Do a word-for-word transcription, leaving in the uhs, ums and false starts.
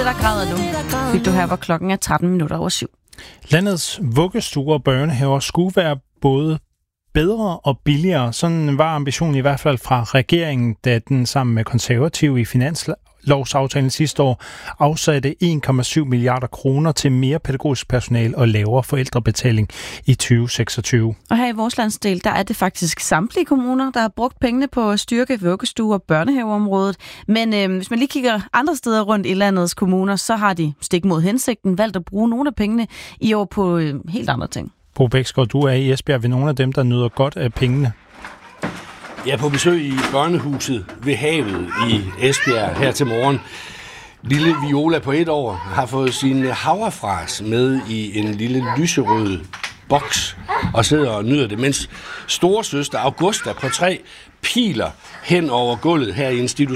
der græder nu. Fik du her, hvor klokken er tretten minutter over syv. Landets vuggestuer og børnehaver skulle være både bedre og billigere. Sådan var ambitionen i hvert fald fra regeringen, da den sammen med konservative i finanslovsaftalen sidste år afsatte en komma syv milliarder kroner til mere pædagogisk personale og lavere forældrebetaling i tyve seksogtyve. Og her i vores landsdel, der er det faktisk samtlige kommuner, der har brugt pengene på at styrke vuggestue- og børnehaveområdet. Men øh, hvis man lige kigger andre steder rundt i landets kommuner, så har de stik mod hensigten valgt at bruge nogle af pengene i år på øh, helt andre ting. Bo Bæksgaard, du er i Esbjerg ved nogle af dem, der nyder godt af pengene. Jeg er på besøg i børnehuset ved havet i Esbjerg her til morgen. Lille Viola på et år har fået sin havrefras med i en lille lyserød boks og sidder og nyder det, mens storesøster Augusta på tre piler hen over gulvet her i institutionen